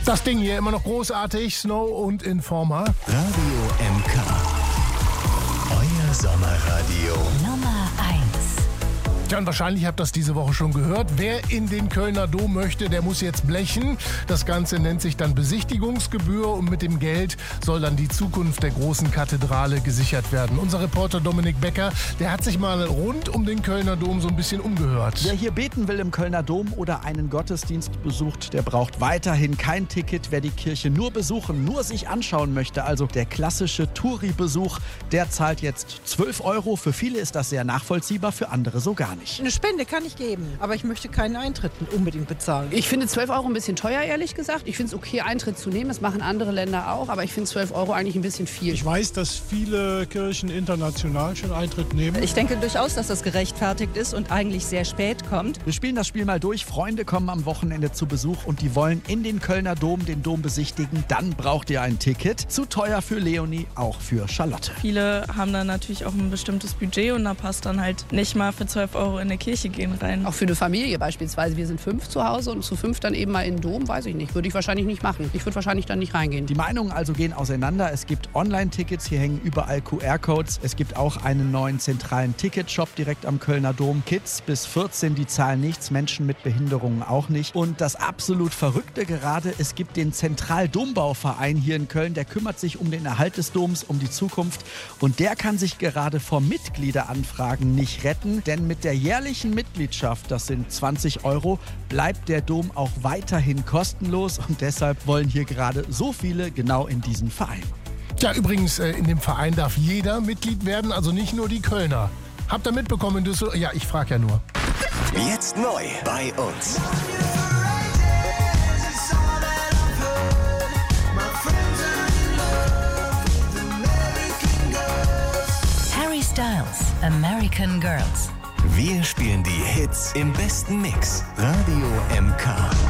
Das Ding hier immer noch großartig, Snow und Informer. Radio MK. Euer Sommerradio. Nummer 1. Ja, und wahrscheinlich habt ihr das diese Woche schon gehört. Wer in den Kölner Dom möchte, der muss jetzt blechen. Das Ganze nennt sich dann Besichtigungsgebühr und mit dem Geld soll dann die Zukunft der großen Kathedrale gesichert werden. Unser Reporter Dominik Becker, der hat sich mal rund um den Kölner Dom so ein bisschen umgehört. Wer hier beten will im Kölner Dom oder einen Gottesdienst besucht, der braucht weiterhin kein Ticket. Wer die Kirche nur besuchen, nur sich anschauen möchte, also der klassische Touri-Besuch, der zahlt jetzt 12 €. Für viele ist das sehr nachvollziehbar, für andere so gar nicht. Eine Spende kann ich geben, aber ich möchte keinen Eintritt unbedingt bezahlen. Ich finde 12 € ein bisschen teuer, ehrlich gesagt. Ich finde es okay, Eintritt zu nehmen. Das machen andere Länder auch. Aber ich finde 12 € eigentlich ein bisschen viel. Ich weiß, dass viele Kirchen international schon Eintritt nehmen. Ich denke durchaus, dass das gerechtfertigt ist und eigentlich sehr spät kommt. Wir spielen das Spiel mal durch. Freunde kommen am Wochenende zu Besuch und die wollen in den Kölner Dom den Dom besichtigen. Dann braucht ihr ein Ticket. Zu teuer für Leonie, auch für Charlotte. Viele haben dann natürlich auch ein bestimmtes Budget und da passt dann halt nicht mal für 12 € in eine Kirche gehen rein. Auch für eine Familie beispielsweise. Wir sind 5 zu Hause und zu 5 dann eben mal in den Dom, weiß ich nicht. Würde ich wahrscheinlich nicht machen. Ich würde wahrscheinlich dann nicht reingehen. Die Meinungen also gehen auseinander. Es gibt Online-Tickets, hier hängen überall QR-Codes. Es gibt auch einen neuen zentralen Ticketshop direkt am Kölner Dom. Kids bis 14, die zahlen nichts, Menschen mit Behinderungen auch nicht. Und das absolut Verrückte gerade, es gibt den Zentraldombauverein hier in Köln, der kümmert sich um den Erhalt des Doms, um die Zukunft. Und der kann sich gerade vor Mitgliederanfragen nicht retten, denn mit der jährlichen Mitgliedschaft, das sind 20 €, bleibt der Dom auch weiterhin kostenlos und deshalb wollen hier gerade so viele genau in diesen Verein. Ja, übrigens, in dem Verein darf jeder Mitglied werden, also nicht nur die Kölner. Habt ihr mitbekommen in Düsseldorf? Ja, ich frage ja nur. Jetzt neu bei uns. Harry Styles, American Girls. Wir spielen die Hits im besten Mix. Radio MK.